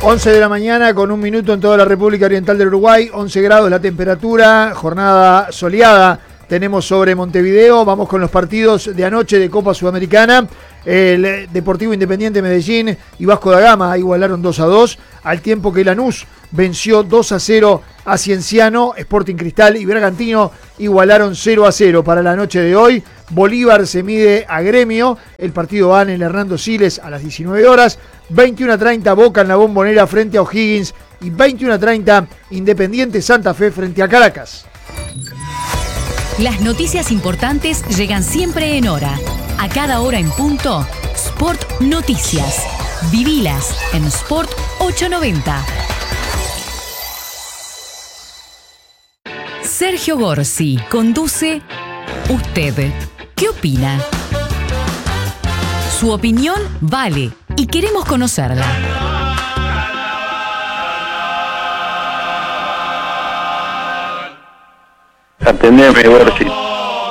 11 de la mañana con 1 minuto en toda la República Oriental del Uruguay, 11 grados la temperatura, jornada soleada tenemos sobre Montevideo. Vamos con los partidos de anoche de Copa Sudamericana. El Deportivo Independiente Medellín y Vasco da Gama igualaron 2-2, al tiempo que Lanús venció 2-0 a Cienciano. Sporting Cristal y Bragantino igualaron 0-0 para la noche de hoy. Bolívar se mide a Gremio, el partido va en el Hernando Siles a las 19 horas. 21:30 Boca en la Bombonera frente a O'Higgins y 21:30 Independiente Santa Fe frente a Caracas. Las noticias importantes llegan siempre en hora. A cada hora en punto, Sport Noticias. Vivilas en Sport 890. Sergio Gorsi conduce Usted. ¿Qué opina? Su opinión vale y queremos conocerla. Atendeme, Gorsi.